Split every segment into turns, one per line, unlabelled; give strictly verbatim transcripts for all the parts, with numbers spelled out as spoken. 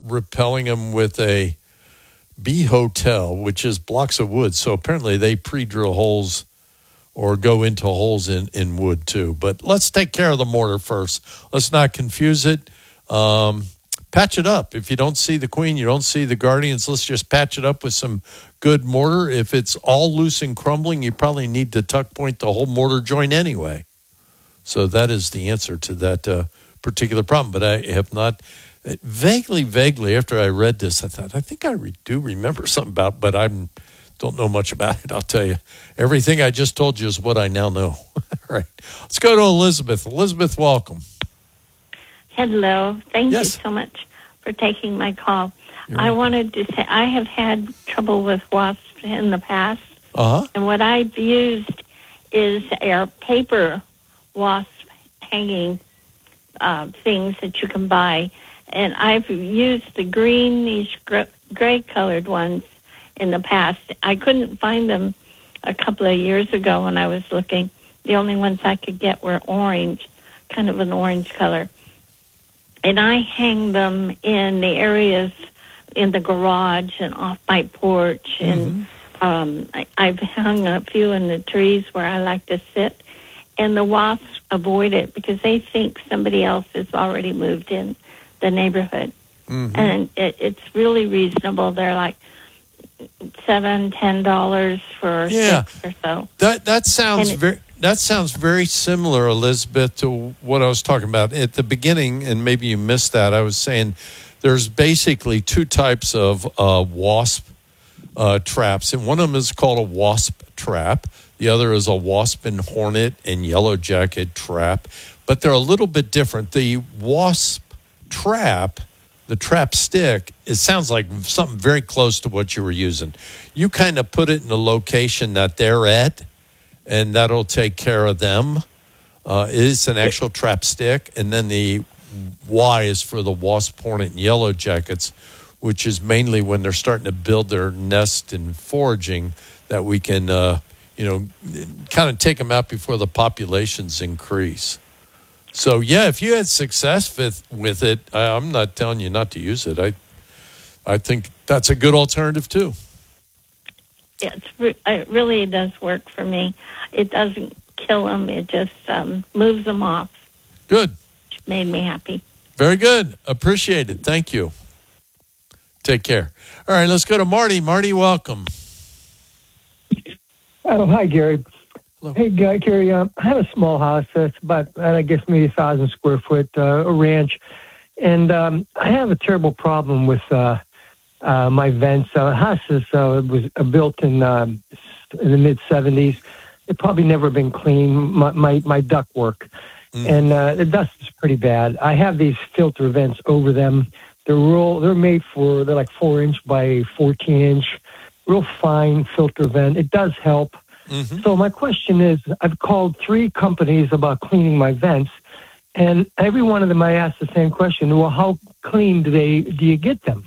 repelling them with a bee hotel, which is blocks of wood. So apparently they pre-drill holes or go into holes in, in wood too. But let's take care of the mortar first. Let's not confuse it. Um, patch it up. If you don't see the queen, you don't see the guardians, let's just patch it up with some good mortar. If it's all loose and crumbling, you probably need to tuck point the whole mortar joint anyway. So that is the answer to that uh, particular problem. But I have not, vaguely, vaguely, after I read this, I thought, I think I re- do remember something about it, but I don't know much about it, I'll tell you. Everything I just told you is what I now know. All right. Let's go to Elizabeth. Elizabeth, welcome.
Hello. Thank
yes.
you so much for taking my call.
You're
I
welcome.
wanted to say I have had trouble with wasps in the past.
Uh-huh.
And what I've used is our paper wasp hanging uh, things that you can buy. And I've used the greenish gray colored ones in the past. I couldn't find them a couple of years ago when I was looking. The only ones I could get were orange, kind of an orange color. And I hang them in the areas in the garage and off my porch. And mm-hmm. um, I, I've hung a few in the trees where I like to sit. And the wasps avoid it because they think somebody else has already moved in the neighborhood. Mm-hmm. And it, it's really reasonable. They're like seven, ten dollars for
yeah.
six or so.
That that sounds
it,
very that sounds very similar, Elizabeth, to what I was talking about at the beginning. And maybe you missed that. I was saying there's basically two types of uh, wasp uh, traps, and one of them is called a wasp trap. The other is a wasp and hornet and yellow jacket trap, but they're a little bit different. The wasp trap, the trap stick, it sounds like something very close to what you were using. You kind of put it in the location that they're at, and that'll take care of them. Uh, it's an actual trap stick, and then the Y is for the wasp, hornet, and yellow jackets, which is mainly when they're starting to build their nest and foraging, that we can, uh, you know, kind of take them out before the populations increase. So, yeah, if you had success with, with it, I, I'm not telling you not to use it. I I think that's a good alternative, too.
Yeah, it's re- it really does work for me. It doesn't kill them. It just um, moves them off.
Good.
Which made me happy.
Very good. Appreciate it. Thank you. Take care. All right, let's go to Marty. Marty, welcome.
Oh, hi, Gary.
Hello.
Hey, Guy, Gary, um, I have a small house that's about, I guess, maybe a thousand square foot, uh, a ranch. And um, I have a terrible problem with uh, uh, my vents. Uh, the house is, uh, was uh, built in, um, in the mid-seventies. It probably never been cleaned, my, my, my duct work. Mm. And uh, the dust is pretty bad. I have these filter vents over them. They're real, they're made for, they're like four inch by fourteen inch, real fine filter vent. It does help. Mm-hmm. So my question is, I've called three companies about cleaning my vents, and every one of them I asked the same question. Well, how clean do they do you get them?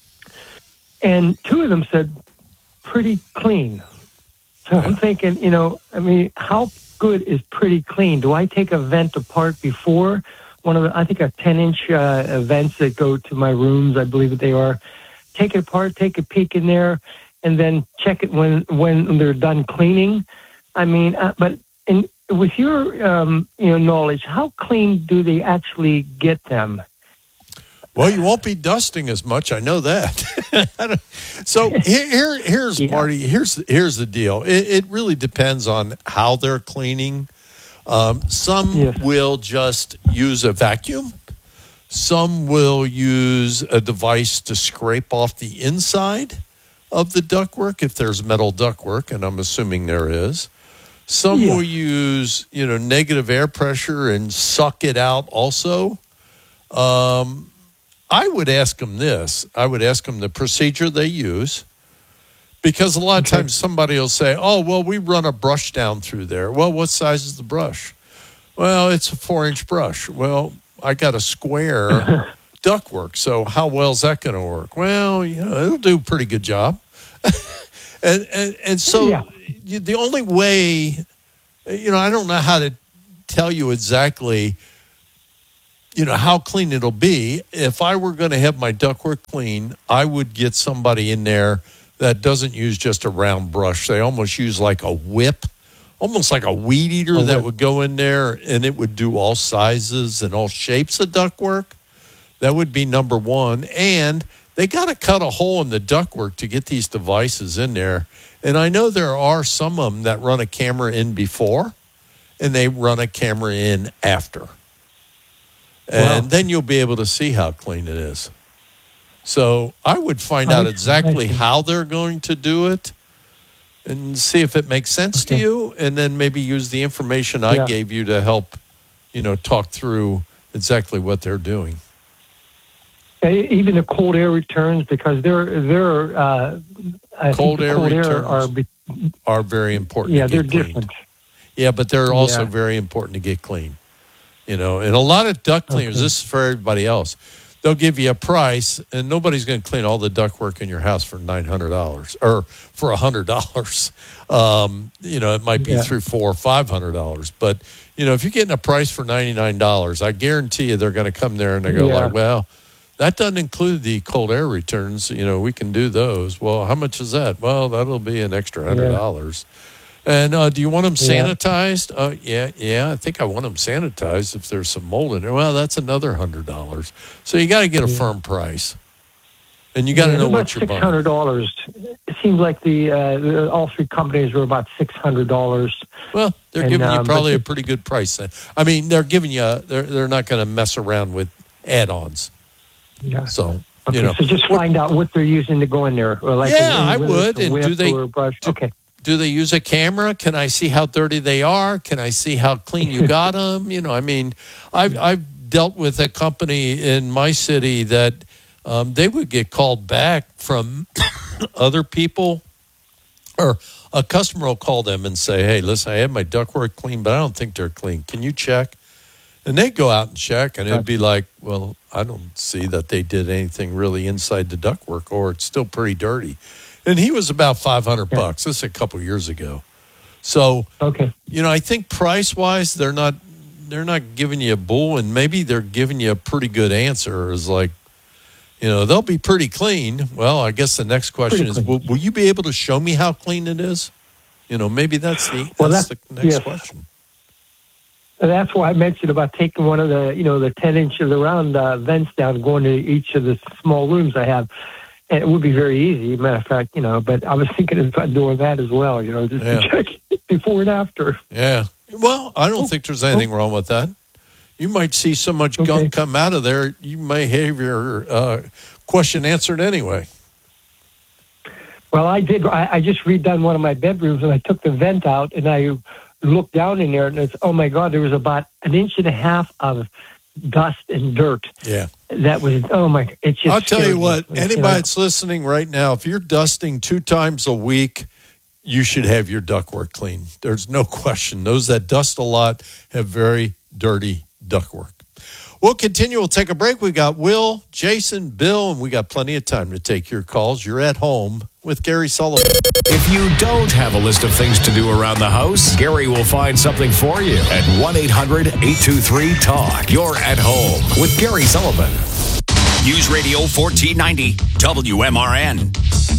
And two of them said, pretty clean. So I'm thinking, you know, I mean, how good is pretty clean? Do I take a vent apart before? One of the, I think a ten-inch uh, vents that go to my rooms, I believe that they are. Take it apart, take a peek in there, and then check it when when they're done cleaning. I mean, uh, but in, with your um, you know knowledge, how clean do they actually get them?
Well, you won't be dusting as much. I know that. So here, here here's yeah. Marty. Here's here's the deal. It, it really depends on how they're cleaning. Um, some yes. will just use a vacuum. Some will use a device to scrape off the inside of the ductwork, if there's metal ductwork, and I'm assuming there is. Some yeah. will use, you know, negative air pressure and suck it out also. Um, I would ask them this. I would ask them the procedure they use, because a lot of okay. times somebody will say, oh, well, we run a brush down through there. Well, what size is the brush? Well, it's a four-inch brush. Well, I got a square ductwork, so how well is that going to work? Well, you know, it'll do a pretty good job. and, and and so yeah. the only way, you know, I don't know how to tell you exactly, you know, how clean it'll be. If I were going to have my ductwork clean, I would get somebody in there that doesn't use just a round brush. They almost use like a whip, almost like a weed eater
Oh,
that
right.
would go in there, and it would do all sizes and all shapes of ductwork. That would be number one. And they got to cut a hole in the ductwork to get these devices in there. And I know there are some of them that run a camera in before, and they run a camera in after. And
Wow.
then you'll be able to see how clean it is. So I would find out
I-
exactly
I see.
how they're going to do it and see if it makes sense to
Okay.
you, and then maybe use the information I
Yeah.
gave you to help, you know, talk through exactly what they're doing.
Uh, Even the cold air returns, because they're they're uh, I
Cold
think the
air
cold
returns.
air are be-
Are very important.
yeah
to
they're
get cleaned.
different.
Yeah, but they're also
Yeah.
very important to get clean. You know, and a lot of duct cleaners,
Okay.
this is for everybody else, they'll give you a price, and nobody's going to clean all the ductwork in your house for nine hundred dollars or for one hundred dollars. Um, you know, it might be
Yeah.
three, four, or five hundred dollars. But, you know, if you're getting a price for ninety-nine dollars, I guarantee you they're going to come there and they go
Yeah.
like, well, that doesn't include the cold air returns. You know, we can do those. Well, how much is that? Well, that'll be an extra one hundred dollars. And uh, do you want them
Yeah.
sanitized? Uh, yeah, yeah. I think I want them sanitized if there's some mold in there. Well, that's another one hundred dollars. So you got to get a
Yeah.
firm price. And you got to
Yeah,
know
about
what you're
six
buying.
hundred dollars. It seems like the, uh, the all three companies were about six hundred dollars.
Well, they're
And,
giving you
um, but
probably a
the-
pretty good price then. I mean, they're giving you, a, they're, they're not going to mess around with add-ons.
Yeah.
So,
Okay,
you know,
so just find out what they're using to go in there. Or like
Yeah, I
whether
would.
it's a
And do
whip
they-
or a brush.
do-
Okay.
do they use a camera? Can I see how dirty they are? Can I see how clean you got them? You know, I mean, I've, I've dealt with a company in my city that um, they would get called back from other people, or a customer will call them and say, hey, listen, I have my ductwork clean, but I don't think they're clean. Can you check? And they'd go out and check, and it'd be like, well, I don't see that they did anything really inside the ductwork, or it's still pretty dirty. And he was about five hundred
Yeah.
bucks. This is a couple years ago. So,
Okay.
you know, I think price wise, they're not they're not giving you a bull, and maybe they're giving you a pretty good answer. Is like, you know, they'll be pretty clean. Well, I guess the next question
Pretty
is,
clean.
will, will you be able to show me how clean it is? You know, maybe that's the
Well,
that's
that-
the next
yes.
question.
And that's why I mentioned about taking one of the, you know, the ten inches around uh, vents down, going to each of the small rooms I have. And it would be very easy, matter of fact, you know, but I was thinking about doing that as well, you know, just
Yeah.
to check before and after.
Yeah. Well, I don't think there's anything wrong with that. You might see so much
Okay.
gunk come out of there, you may have your uh, question answered anyway.
Well, I did. I, I just redone one of my bedrooms, and I took the vent out, and I looked down in there, and it's, oh my God, there was about an inch and a half of dust and dirt.
Yeah.
That was, oh my, it's just.
I'll tell
scared
you
me,
what,
know.
anybody that's listening right now, if you're dusting two times a week, you should have your ductwork clean. There's no question. Those that dust a lot have very dirty ductwork. We'll continue. We'll take a break. We got Will, Jason, Bill, and we got plenty of time to take your calls. You're at home with Gary Sullivan.
If you don't have a list of things to do around the house, Gary will find something for you at one eight hundred eight two three talk. You're at home with Gary Sullivan.
News Radio fourteen ninety, W M R N.